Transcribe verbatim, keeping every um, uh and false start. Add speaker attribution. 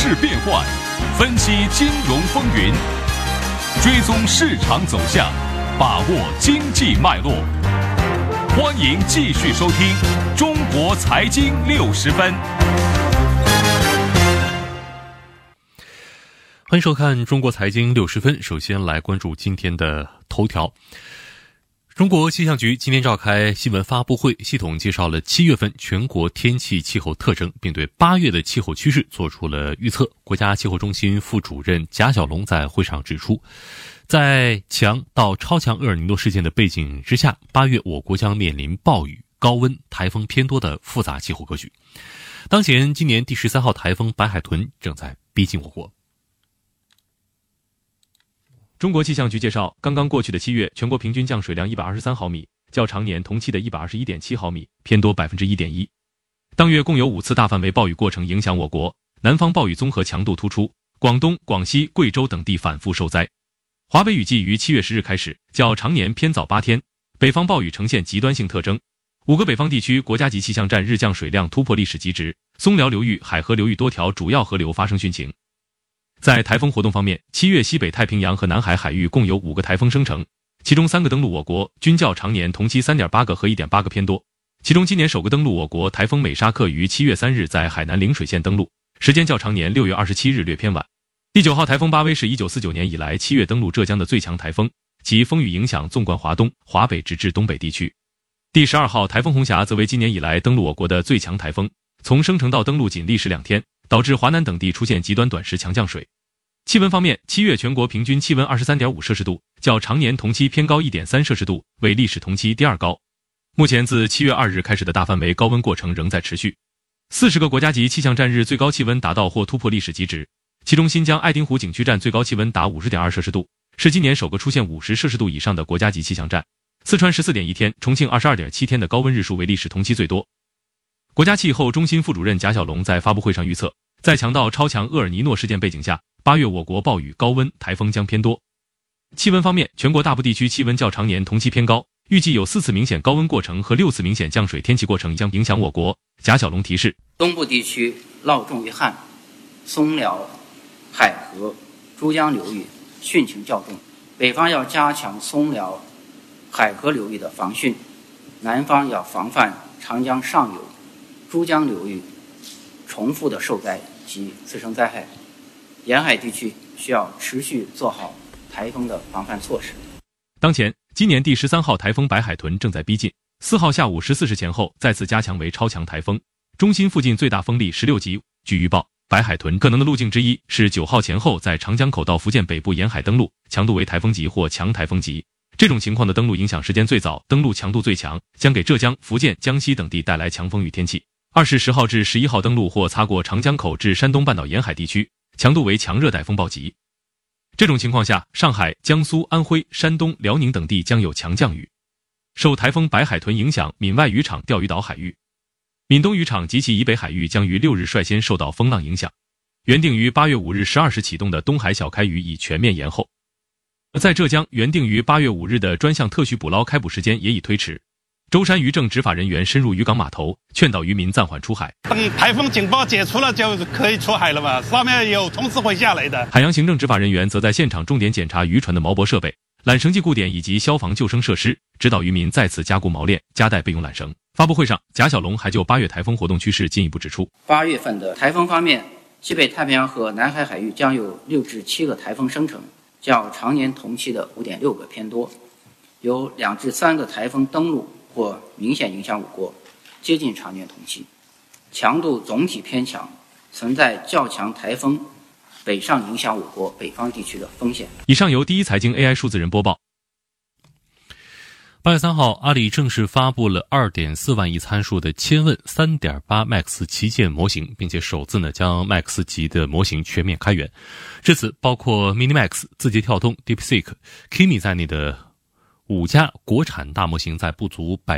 Speaker 1: 势变幻，分析金融风云，追踪市场走向，把握经济脉络。欢迎继续收听《中国财经六十分》。
Speaker 2: 欢迎收看《中国财经六十分》。首先来关注今天的头条。中国气象局今天召开新闻发布会，系统介绍了七月份全国天气气候特征，并对八月的气候趋势做出了预测。国家气候中心副主任贾晓龙在会上指出，在强到超强厄尔尼诺事件的背景之下，八月我国将面临暴雨、高温、台风偏多的复杂气候格局。当前今年第十三号台风白海豚正在逼近我国。
Speaker 3: 中国气象局介绍，刚刚过去的七月，全国平均降水量一百二十三毫米，较常年同期的一百二十一点七毫米偏多 百分之一点一。当月共有五次大范围暴雨过程影响我国，南方暴雨综合强度突出，广东、广西、贵州等地反复受灾。华北雨季于七月十日开始，较常年偏早八天，北方暴雨呈现极端性特征。五个北方地区国家级气象站日降水量突破历史极值，松辽流域、海河流域多条主要河流发生汛情。在台风活动方面，七月西北太平洋和南海海域共有五个台风生成，其中三个登陆我国，均较常年同期 三点八个和 一点八个偏多。其中今年首个登陆我国台风美沙克于七月三日在海南陵水县登陆，时间较常年六月二十七日略偏晚。第九号台风巴威是一九四九年以来七月登陆浙江的最强台风，其风雨影响纵贯华东、华北直至东北地区。第十二号台风红霞则为今年以来登陆我国的最强台风，从生成到登陆仅历时两天，导致华南等地出现极端短时强降水。气温方面，七月全国平均气温 二十三点五摄氏度，较常年同期偏高 一点三摄氏度，为历史同期第二高。目前自七月二日开始的大范围高温过程仍在持续，四十个国家级气象站日最高气温达到或突破历史极值，其中新疆爱丁湖景区站最高气温达 五十点二摄氏度，是今年首个出现五十摄氏度以上的国家级气象站。四川 十四点一天，重庆 二十二点七天的高温日数为历史同期最多。国家气候中心副主任贾晓龙在发布会上预测，在强到超强厄尔尼诺事件背景下，八月我国暴雨、高温、台风将偏多。气温方面，全国大部地区气温较常年同期偏高，预计有四次明显高温过程和六次明显降水天气过程将影响我国。贾晓龙提示，
Speaker 4: 东部地区涝重于旱，松辽、海河、珠江流域汛情较重，北方要加强松辽、海河流域的防汛，南方要防范长江上游、珠江流域重复的受灾及次生灾害。沿海地区需要持续做好台风的防范措施。
Speaker 3: 当前，今年第十三号台风白海豚正在逼近，四号下午十四时前后再次加强为超强台风，中心附近最大风力十六级。据预报，白海豚可能的路径之一是九号前后在长江口到福建北部沿海登陆，强度为台风级或强台风级。这种情况的登陆影响时间最早，登陆强度最强，将给浙江、福建、江西等地带来强风雨天气。二是十号至十一号登陆或擦过长江口至山东半岛沿海地区，强度为强热带风暴级。这种情况下，上海、江苏、安徽、山东、辽宁等地将有强降雨。受台风白海豚影响，闽外渔场、钓鱼岛海域、闽东渔场及其以北海域将于六日率先受到风浪影响。原定于八月五日十二时启动的东海小开渔已全面延后。在浙江，原定于八月五日的专项特许捕捞开捕时间也已推迟。舟山渔政执法人员深入渔港码头，劝导渔民暂缓出海。
Speaker 5: 等台风警报解除了就可以出海了吧？上面有通知会下来的。
Speaker 3: 海洋行政执法人员则在现场重点检查渔船的锚泊设备、缆绳系固点以及消防救生设施，指导渔民再次加固锚链，加带备用缆绳。发布会上，贾晓龙还就八月台风活动趋势进一步指出，
Speaker 4: 八月份的台风方面，西北太平洋和南海海域将有六至七个台风生成，较常年同期的 五点六个偏多，有两至三个台风登陆或明显影响我国，接近常年同期，强度总体偏强，存在较强台风北上影响我国北方地区的风险。
Speaker 3: 以上由第一财经 A I 数字人播报。
Speaker 2: 八月三号，阿里正式发布了 二点四万亿参数的千问 三点八 Max 旗舰模型，并且首次呢将 Max 级的模型全面开源。至此，包括 Mini Max、字节跳动、DeepSeek、Kimi 在内的五家国产大模型在不足百